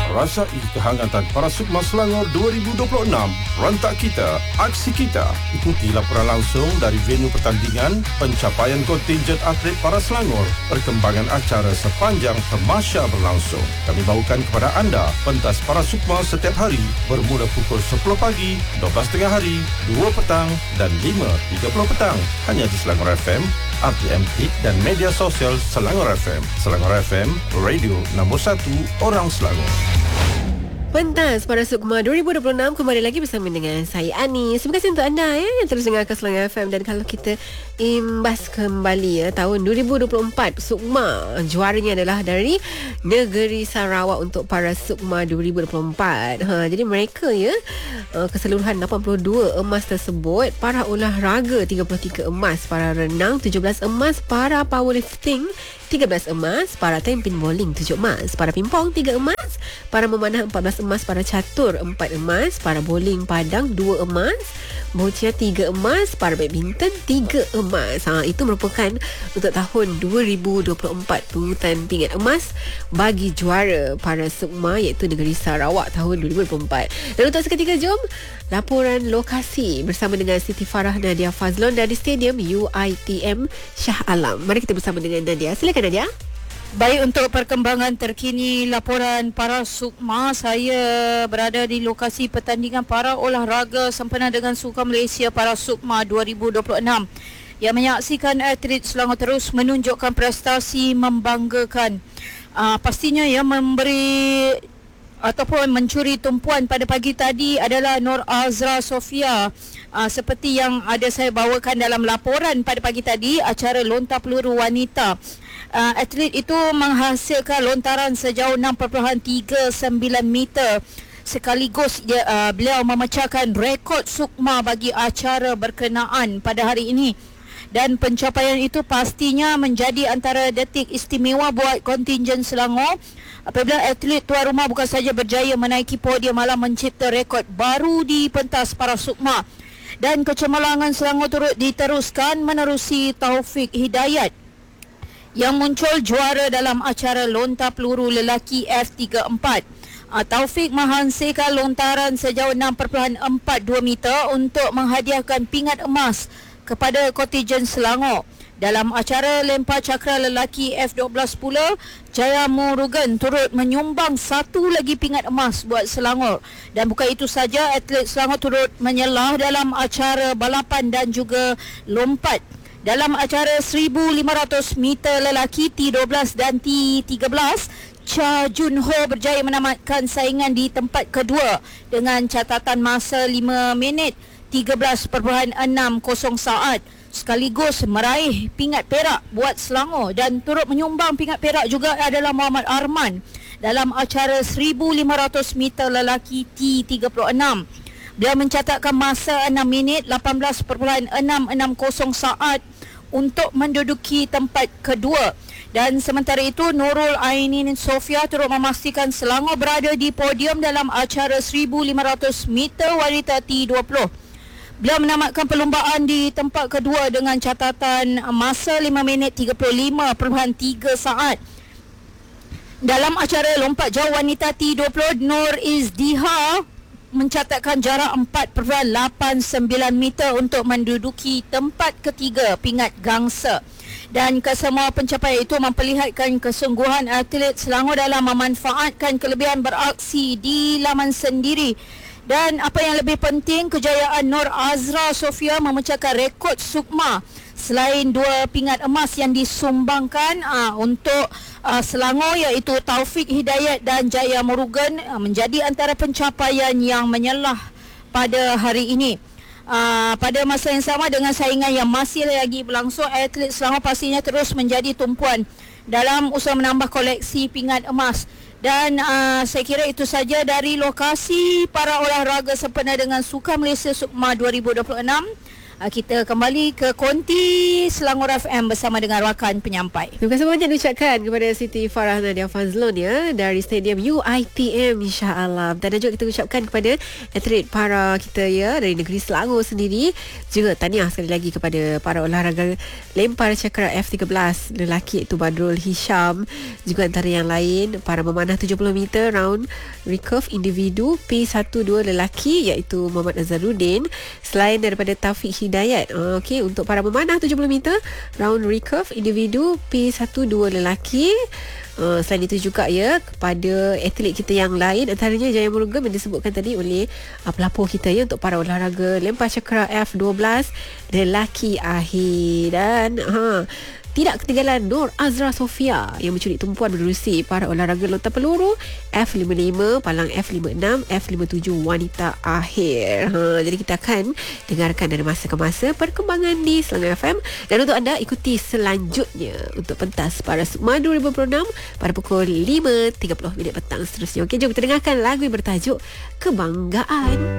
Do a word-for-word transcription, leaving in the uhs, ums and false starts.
Rasai kehangatan para Sukma Selangor dua ribu dua puluh enam. Rentak kita, aksi kita. Ikuti laporan langsung dari venue pertandingan, pencapaian kontinjen atlet para Selangor, perkembangan acara sepanjang tamasya berlangsung. Kami bawakan kepada anda pentas para Sukma setiap hari bermula pukul sepuluh pagi, dua belas tengah hari, dua petang dan lima tiga puluh petang. Hanya di Selangor F M, R T M Hit dan media sosial Selangor F M. Selangor F M, radio nombor satu orang Selangor. Pentas para Sukma dua ribu dua puluh enam kembali lagi bersama dengan saya Ani. Terima kasih untuk anda ya yang terus dengarkan Selangor F M. Dan kalau kita imbas kembali ya, tahun dua ribu dua puluh empat Sukma juaranya adalah dari negeri Sarawak untuk para Sukma dua ribu dua puluh empat. Ha, jadi mereka ya keseluruhan lapan puluh dua emas tersebut, para olahraga tiga puluh tiga emas, para renang tujuh belas emas, para powerlifting tiga belas emas, para tampin bowling tujuh emas, para pingpong tiga emas, para memanah empat belas emas, para catur empat emas, para bowling padang dua emas, boccia tiga emas, para badminton tiga emas. Ha, itu merupakan untuk tahun dua ribu dua puluh empat pungutan pingat emas bagi juara para Sukma iaitu negeri Sarawak tahun dua ribu dua puluh empat. Dan untuk seketika jom laporan lokasi bersama dengan Siti Farah Nadia Fazlon dari Stadium U I T M Shah Alam. Mari kita bersama dengan Nadia. Silakan Nadia. Baik, untuk perkembangan terkini laporan para Sukma, saya berada di lokasi pertandingan para olahraga sempena dengan Sukan Malaysia para Sukma dua ribu dua puluh enam yang menyaksikan atlet Selangor terus menunjukkan prestasi membanggakan. Uh, pastinya yang memberi ataupun mencuri tumpuan pada pagi tadi adalah Nur Azra Sofia. Uh, seperti yang ada saya bawakan dalam laporan pada pagi tadi, acara lontar peluru wanita. Uh, atlet itu menghasilkan lontaran sejauh enam perpuluhan tiga sembilan meter. Sekaligus dia, uh, beliau memecahkan rekod Sukma bagi acara berkenaan pada hari ini. Dan pencapaian itu pastinya menjadi antara detik istimewa buat kontinjen Selangor apabila atlet tuan rumah bukan saja berjaya menaiki podium, malah mencipta rekod baru di pentas para Sukma. Dan kecemerlangan Selangor turut diteruskan menerusi Taufik Hidayat yang muncul juara dalam acara lontar peluru lelaki F tiga puluh empat. Uh, Taufik menghasilkan lontaran sejauh enam perpuluhan empat dua meter untuk menghadiahkan pingat emas kepada kontinjen Selangor. Dalam acara lempar cakra lelaki F dua belas pula, Jaya Murugan turut menyumbang satu lagi pingat emas buat Selangor. Dan bukan itu saja, atlet Selangor turut menyelah dalam acara balapan dan juga lompat. Dalam acara seribu lima ratus meter lelaki T dua belas dan T tiga belas, Cha Jun Ho berjaya menamatkan saingan di tempat kedua dengan catatan masa lima minit tiga belas perpuluhan enam kosong saat, sekaligus meraih pingat perak buat Selangor. Dan turut menyumbang pingat perak juga adalah Muhammad Arman dalam acara seribu lima ratus meter lelaki T tiga puluh enam. Dia mencatatkan masa enam minit lapan belas perpuluhan enam enam kosong saat untuk menduduki tempat kedua. Dan sementara itu, Nurul Ainin Sofia turut memastikan Selangor berada di podium dalam acara seribu lima ratus meter wanita T dua puluh. Beliau menamatkan perlumbaan di tempat kedua dengan catatan masa lima minit tiga puluh lima perpuluhan tiga saat. Dalam acara lompat jauh wanita T dua puluh, Nur Izdiha mencatatkan jarak empat perpuluhan lapan sembilan meter untuk menduduki tempat ketiga pingat gangsa. Dan kesemua pencapaian itu memperlihatkan kesungguhan atlet Selangor dalam memanfaatkan kelebihan beraksi di laman sendiri. Dan apa yang lebih penting, kejayaan Nur Azra Sofia memecahkan rekod Sukma selain dua pingat emas yang disumbangkan aa, untuk aa, Selangor, iaitu Taufik Hidayat dan Jaya Murugan, aa, menjadi antara pencapaian yang menyelah pada hari ini. Aa, pada masa yang sama dengan saingan yang masih lagi berlangsung, atlet Selangor pastinya terus menjadi tumpuan dalam usaha menambah koleksi pingat emas. Dan uh, saya kira itu saja dari lokasi para olahraga sempena dengan Sukan Malaysia Sukma dua ribu dua puluh enam. uh, kita kembali ke Konti Selangor F M bersama dengan rakan penyampai. Terima kasih banyak diucapkan kepada Siti Farah Nadia Fazlon ya dari Stadium U I T M, insya-Allah. Dan juga kita ucapkan kepada atlet para kita ya dari negeri Selangor sendiri. Juga tahniah sekali lagi kepada para olahraga lempar cakra F tiga belas lelaki iaitu Badrul Hisham, juga antara yang lain para memanah tujuh puluh meter round recurve individu P satu dua lelaki iaitu Muhammad Azharuddin. Selain daripada Taufik Hidayat, okey, untuk para memanah tujuh puluh meter round recurve individu P satu dua lelaki. Uh, selain itu juga ya kepada atlet kita yang lain, antaranya Jaya Murugan yang disebutkan tadi oleh uh, pelapor kita ya, untuk para olahraga lempar cakra F dua belas lelaki akhir. Dan ha, tidak ketinggalan Nur Azra Sofia yang mencuri tumpuan menerusi para olahraga lontar peluru F lima puluh lima, palang F lima puluh enam, F lima puluh tujuh wanita akhir. Ha, jadi kita akan dengarkan dari masa ke masa perkembangan di Selangor F M. Dan untuk anda ikuti selanjutnya untuk pentas para Sukma dua ribu dua puluh enam pada pukul lima tiga puluh minit petang seterusnya. Okey, jom kita dengarkan lagu yang bertajuk Kebanggaan.